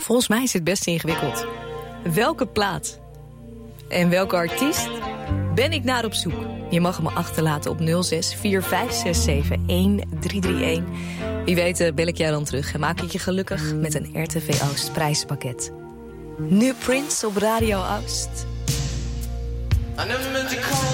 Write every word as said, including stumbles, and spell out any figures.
Volgens mij is het best ingewikkeld. Welke plaat en welke artiest ben ik naar op zoek? Je mag me achterlaten op nul zes vier vijf zes zeven een drie drie een. Wie weet bel ik jou dan terug en maak ik je gelukkig met een R T V Oost prijspakket. Nu Prince op Radio Oost.